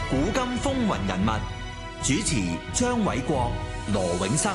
古今風雲人物，主持張偉國、羅永生。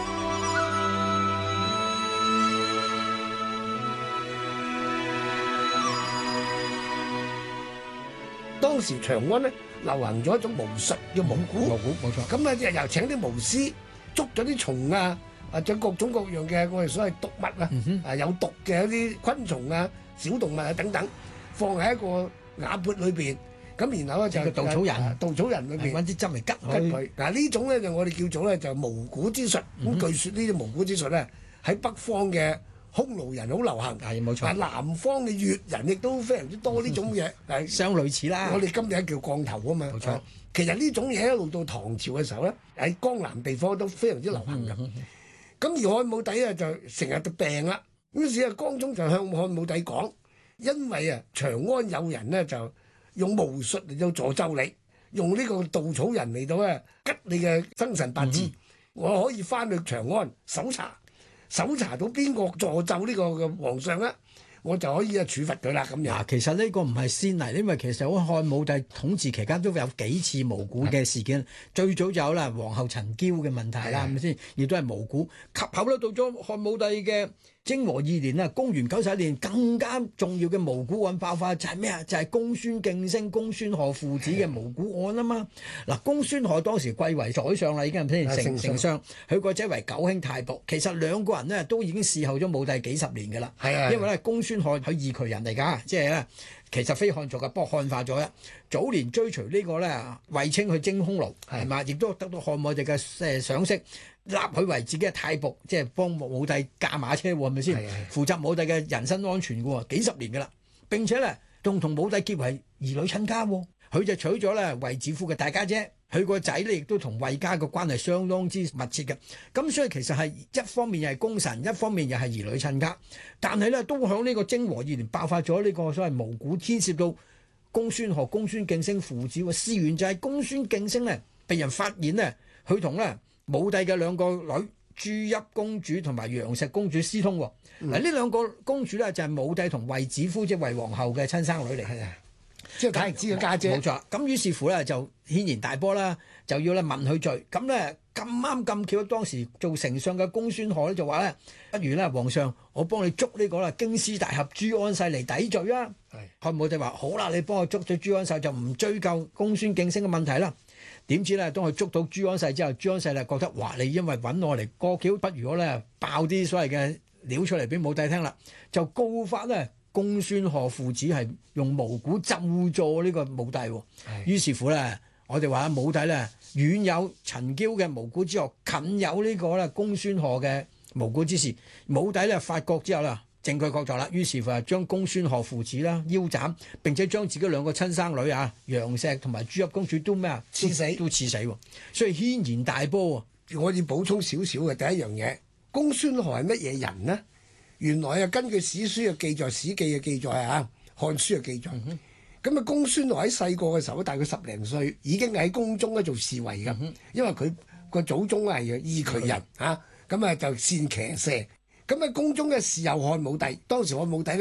當時長安咧流行咗一種巫術叫巫蠱， 冇錯。 咁咧又請啲巫師捉咗啲蟲啊，或者各種各樣嘅我哋所謂毒物啊，有毒嘅一啲昆蟲啊、小動物啊等等，放喺一個瓦缽裏邊，咁然後咧就稻草人裏邊揾啲針嚟吉佢。嗱呢種咧就我哋叫做咧就巫蠱之術。咁據說呢啲巫蠱之術咧喺北方嘅匈奴人好流行， 係冇錯。 但南方嘅越人亦都非常之多呢種嘢， 相類似啦。 我哋今日叫降頭啊嘛。 冇錯。 其實呢種嘢一路到唐朝嘅時候咧，喺江南地方都非常之流行嘅。咁而漢武帝啊就成日就病啦，於是啊江宗就向漢武帝講，因為啊長安有人咧就用巫術嚟到詛咒你，用呢個稻草人嚟到咧吉你嘅生辰八字，我可以翻去長安搜查到邊個詛咒呢個嘅皇上咧，我就可以處罰佢啦咁樣。 其實呢個唔係先例，因為其實喺漢武帝統治期間都有幾次巫蠱嘅事件。最早就有啦，皇后陳嬌嘅問題啦，係咪先？亦都係巫蠱。及後咧到咗漢武帝嘅貞和2年啦，公元91年，更加重要嘅巫蠱案爆發就係咩啊？就係公孫敬升、公孫賀父子嘅巫蠱案啊嘛。嗱，公孫賀當時貴為宰相啦，已經係咪先？丞相，佢個仔為九卿太僕。其實兩個人呢都已經侍候咗武帝幾十年㗎啦。因為咧公孫賀佢義渠人嚟㗎，即係咧其實非漢族嘅，不過漢化咗啦。早年追隨呢個咧衛青去征匈奴，係嘛，亦都得到漢武帝嘅賞識，立佢為自己嘅太僕，即係幫武帝駕馬車喎，係咪先？負責武帝嘅人身安全嘅喎，幾十年㗎啦。並且咧仲同武帝結為兒女親家喎，佢就娶咗咧衛子夫嘅大家姐。佢個仔咧亦都同衛家嘅關係相當之密切嘅，咁所以其實係一方面又係功臣，一方面又係兒女親家，但係咧都響呢個貞和2年爆發咗呢個所謂巫蠱，牽涉到公孫賀、公孫敬升父子喎。事緣就係公孫敬升咧被人發現咧，佢同咧武帝嘅兩個女朱邑公主同埋楊氏公主私通喎。嗱，呢兩個公主咧就係武帝同衛子夫即係衛皇后嘅親生女嚟。 即係太子嘅家姐。 冇錯。咁於是乎咧就軒然大波啦，就要咧問佢罪。咁咧咁啱咁巧，當時做丞相嘅公孫賀咧就話咧，不如咧皇上，我幫你捉呢個啦京師大俠朱安世嚟抵罪啊。漢武帝話好啦，你幫我捉咗朱安世就唔追究公孫敬升嘅問題啦。點知咧當佢捉到朱安世之後，朱安世咧覺得哇，你因為揾我嚟過橋，不如我咧爆啲所謂嘅料出嚟俾武帝聽啦，就告發咧公孫賀父子係用巫蠱咒詛呢個武帝喎。於是乎咧，我哋話武帝咧遠有陳嬌嘅巫蠱之學，近有呢個咧公孫賀嘅巫蠱之事。武帝咧發覺之後啦，證據確鑿啦，於是乎啊將公孫賀父子啦腰斬，並且將自己兩個親生女啊楊氏同埋朱邑公主都咩啊刺死喎。所以軒然大波喎。 我要補充少少嘅第一樣嘢，公孫賀係乜嘢人呢？原來啊，根據史書嘅記載、史記嘅記載啊，漢書嘅記載，咁啊，公孫賀喺細個嘅時候大概10零歲，已經喺宮中咧做侍衛㗎，因為佢個祖宗係義渠人嚇，咁啊就善騎射，咁喺宮中嘅侍候漢武帝，當時漢武帝咧。